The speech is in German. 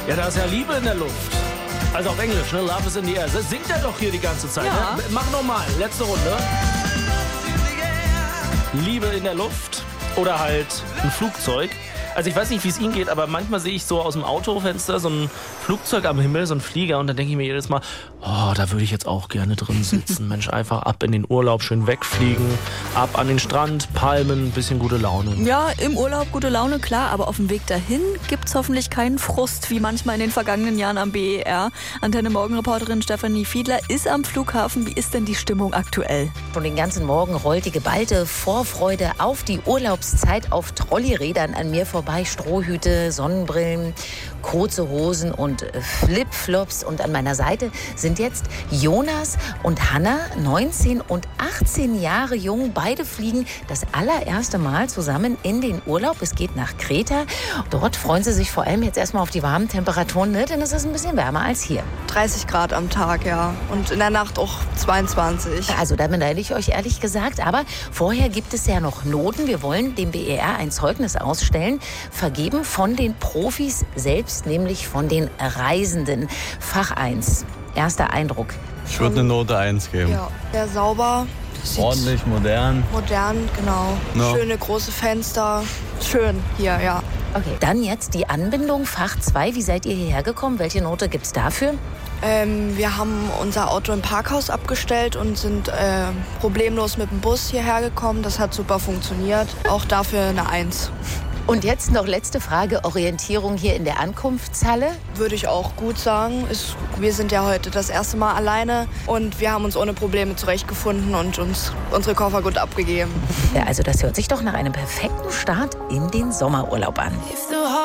Ja, da ist ja Liebe in der Luft. Also auf Englisch, ne? Love is in the air. Das singt er doch hier die ganze Zeit. Ja. Ne? Mach nochmal, letzte Runde. Liebe in der Luft oder halt ein Flugzeug. Also ich weiß nicht, wie es Ihnen geht, aber manchmal sehe ich so aus dem Autofenster so ein Flugzeug am Himmel, so ein Flieger, und dann denke ich mir jedes Mal, oh, da würde ich jetzt auch gerne drin sitzen. Mensch, einfach ab in den Urlaub, schön wegfliegen, ab an den Strand, Palmen, ein bisschen gute Laune. Ja, im Urlaub gute Laune, klar, aber auf dem Weg dahin gibt's hoffentlich keinen Frust, wie manchmal in den vergangenen Jahren am BER. Antenne Morgenreporterin Stefanie Fiedler ist am Flughafen. Wie ist denn die Stimmung aktuell? Schon den ganzen Morgen rollt die geballte Vorfreude auf die Urlaubszeit auf Trolleyrädern an mir vorbei. Strohhüte, Sonnenbrillen, kurze Hosen und Flipflops. Und an meiner Seite sind jetzt Jonas und Hanna, 19 und 18 Jahre jung. Beide fliegen das allererste Mal zusammen in den Urlaub. Es geht nach Kreta. Dort freuen sie sich vor allem jetzt erstmal auf die warmen Temperaturen, ne? Denn es ist ein bisschen wärmer als hier. 30 Grad am Tag, ja. Und in der Nacht auch 22. Also da beneide ich euch ehrlich gesagt. Aber vorher gibt es ja noch Noten. Wir wollen dem BER ein Zeugnis ausstellen, vergeben von den Profis selbst, nämlich von den Reisenden. Fach 1. Erster Eindruck. Ich würde eine Note 1 geben. Ja, sehr sauber. Sieht Ordentlich, modern. modern, genau. Ja. Schöne große Fenster. Schön hier, ja. Okay, dann jetzt die Anbindung, Fach 2. Wie seid ihr hierher gekommen? Welche Note gibt's dafür? Wir haben unser Auto im Parkhaus abgestellt und sind problemlos mit dem Bus hierher gekommen. Das hat super funktioniert. Auch dafür eine 1. Und jetzt noch letzte Frage, Orientierung hier in der Ankunftshalle. Würde ich auch gut sagen. Wir sind ja heute das erste Mal alleine und wir haben uns ohne Probleme zurechtgefunden und uns unsere Koffer gut abgegeben. Ja, also das hört sich doch nach einem perfekten Start in den Sommerurlaub an.